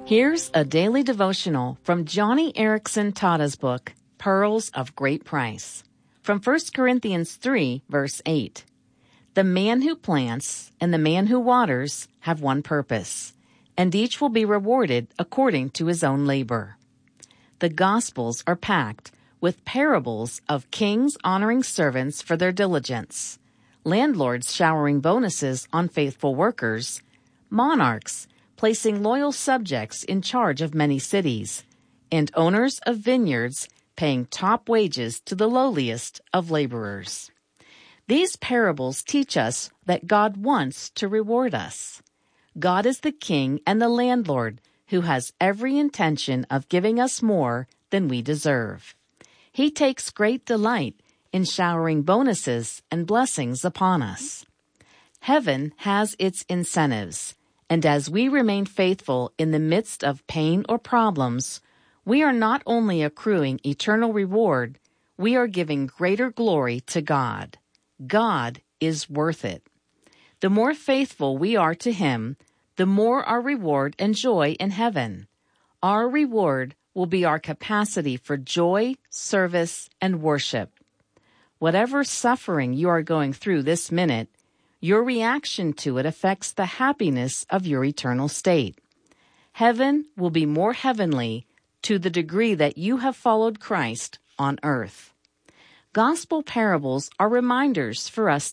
Here's a daily devotional from Johnny Erickson Tada's book, Pearls of Great Price, from 1 Corinthians 3, verse 8. The man who plants and the man who waters have one purpose, and each will be rewarded according to his own labor. The Gospels are packed with parables of kings honoring servants for their diligence, landlords showering bonuses on faithful workers, monarchs placing loyal subjects in charge of many cities, and owners of vineyards paying top wages to the lowliest of laborers. These parables teach us that God wants to reward us. God is the king and the landlord who has every intention of giving us more than we deserve. He takes great delight in showering bonuses and blessings upon us. Heaven has its incentives, and as we remain faithful in the midst of pain or problems, we are not only accruing eternal reward, we are giving greater glory to God. God is worth it. The more faithful we are to Him, the more our reward and joy in heaven. Our reward will be our capacity for joy, service, and worship. Whatever suffering you are going through this minute, your reaction to it affects the happiness of your eternal state. Heaven will be more heavenly to the degree that you have followed Christ on earth. Gospel parables are reminders for us